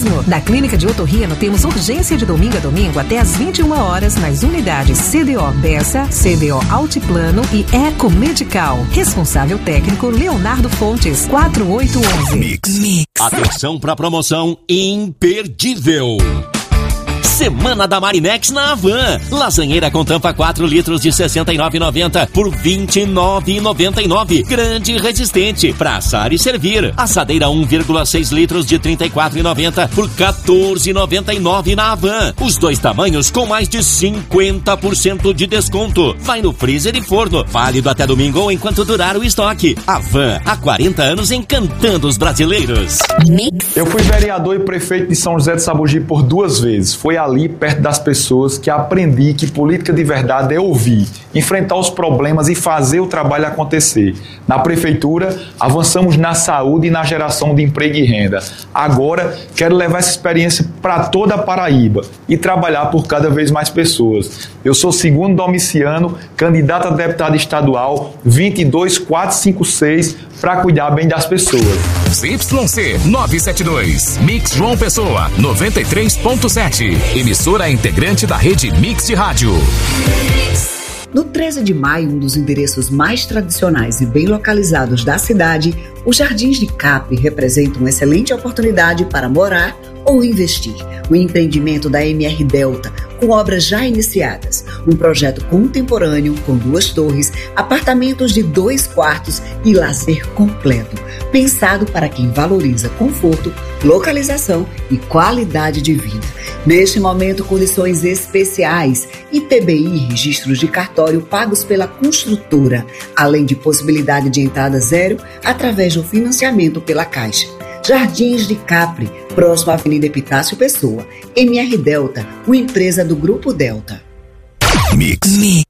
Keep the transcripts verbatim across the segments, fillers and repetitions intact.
mesmo? Da Clínica de Otorrino temos urgência de domingo a domingo até às vinte e uma horas nas unidades C D O Bessa, C D O Altiplano e Eco Medical. Responsável técnico Leonardo Fontes, quatro oito um um. Mix. Mix. Atenção para promoção imperdível. Semana da Marinex na Havan. Lasanheira com tampa quatro litros de sessenta e nove reais e noventa centavos por vinte e nove reais e noventa e nove centavos. Grande e resistente para assar e servir. Assadeira um vírgula seis litros de trinta e quatro reais e noventa centavos por quatorze reais e noventa e nove centavos na Havan. Os dois tamanhos com mais de cinquenta por cento de desconto. Vai no freezer e forno. Válido até domingo ou enquanto durar o estoque. Havan, há quarenta anos encantando os brasileiros. Eu fui vereador e prefeito de São José de Sabugi por duas vezes. Foi ali perto das pessoas que aprendi que política de verdade é ouvir, enfrentar os problemas e fazer o trabalho acontecer. Na prefeitura, avançamos na saúde e na geração de emprego e renda. Agora, quero levar essa experiência para toda a Paraíba e trabalhar por cada vez mais pessoas. Eu sou segundo Domiciano, candidato a deputado estadual vinte e dois mil quatrocentos e cinquenta e seis, para cuidar bem das pessoas. Z Y C novecentos e setenta e dois, Mix João Pessoa, noventa e três ponto sete. Emissora integrante da rede Mix de Rádio. No treze de maio, um dos endereços mais tradicionais e bem localizados da cidade, os Jardins de Capri representam uma excelente oportunidade para morar ou investir. O empreendimento da M R Delta, com obras já iniciadas, um projeto contemporâneo com duas torres, apartamentos de dois quartos e lazer completo, pensado para quem valoriza conforto, localização e qualidade de vida. Neste momento, condições especiais, I P B I, registros de cartório pagos pela construtora, além de possibilidade de entrada zero através do financiamento pela Caixa. Jardins de Capri, próximo à Avenida Epitácio Pessoa. M R Delta, uma empresa do Grupo Delta. Mix. Mix.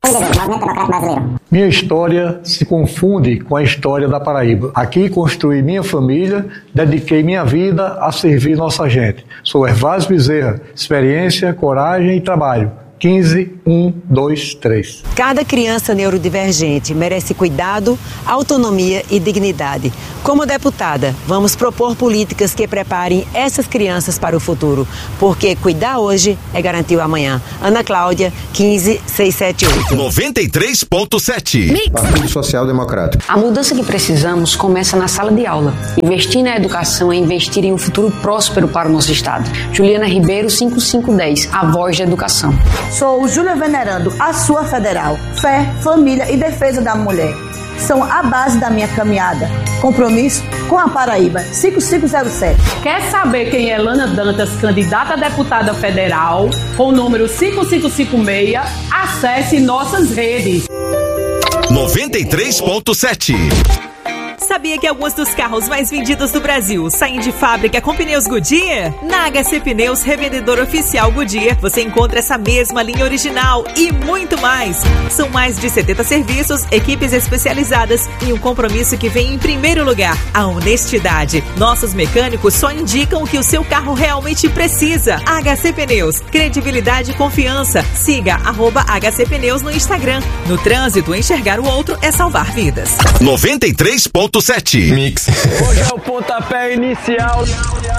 Minha história se confunde com a história da Paraíba. Aqui construí minha família, dediquei minha vida a servir nossa gente. Sou Hervásio Bezerra, experiência, coragem e trabalho. quinze, um, dois, três. Cada criança neurodivergente merece cuidado, autonomia e dignidade. Como deputada, vamos propor políticas que preparem essas crianças para o futuro, porque cuidar hoje é garantir o amanhã. Ana Cláudia, quinze, seiscentos e setenta e oito. noventa e três ponto sete. Partido Social Democrático. A mudança que precisamos começa na sala de aula. Investir na educação é investir em um futuro próspero para o nosso estado. Juliana Ribeiro, cinco cinco um zero, a voz da educação. Sou Júlia Venerando, a sua federal. Fé, família e defesa da mulher são a base da minha caminhada. Compromisso com a Paraíba. cinco cinco zero sete. Quer saber quem é Lana Dantas, candidata a deputada federal, com o número cinco cinco cinco seis? Acesse nossas redes. noventa e três ponto sete. Sabia que alguns dos carros mais vendidos do Brasil saem de fábrica com pneus Goodyear? Na H C Pneus, revendedor oficial Goodyear, você encontra essa mesma linha original e muito mais. São mais de setenta serviços, equipes especializadas e um compromisso que vem em primeiro lugar, a honestidade. Nossos mecânicos só indicam o que o seu carro realmente precisa. H C Pneus, credibilidade e confiança. Siga arroba H C Pneus no Instagram. No trânsito, enxergar o outro é salvar vidas. noventa e três ponto sete. Mix. Hoje é o pontapé inicial